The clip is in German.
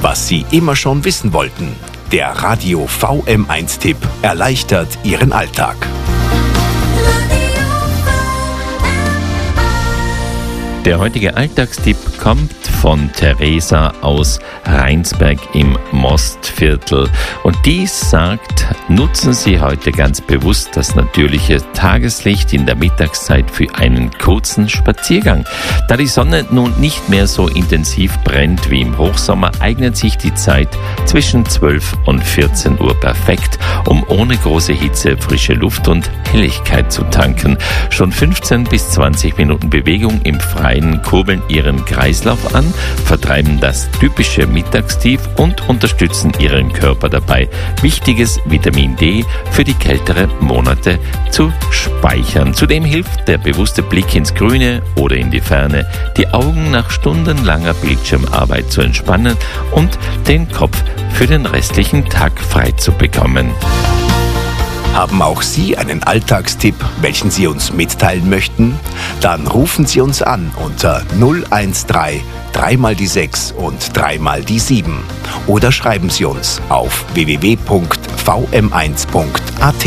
Was Sie immer schon wissen wollten. Der Radio VM1-Tipp erleichtert Ihren Alltag. Der heutige Alltagstipp kommt von Theresa aus Rheinsberg im Mostviertel. Und dies sagt, nutzen Sie heute ganz bewusst das natürliche Tageslicht in der Mittagszeit für einen kurzen Spaziergang. Da die Sonne nun nicht mehr so intensiv brennt wie im Hochsommer, eignet sich die Zeit zwischen 12 und 14 Uhr perfekt, um ohne große Hitze frische Luft und Helligkeit zu tanken. Schon 15 bis 20 Minuten Bewegung im Freien kurbeln Ihren Kreislauf an, vertreiben das typische Mittagstief und unterstützen Ihren Körper dabei, wichtiges Vitamin D für die kälteren Monate zu speichern. Zudem hilft der bewusste Blick ins Grüne oder in die Ferne, die Augen nach stundenlanger Bildschirmarbeit zu entspannen und den Kopf für den restlichen Tag frei zu bekommen. Haben auch Sie einen Alltagstipp, welchen Sie uns mitteilen möchten? Dann rufen Sie uns an unter 013 3 mal die 6 und 3 mal die 7 oder schreiben Sie uns auf www.vm1.at.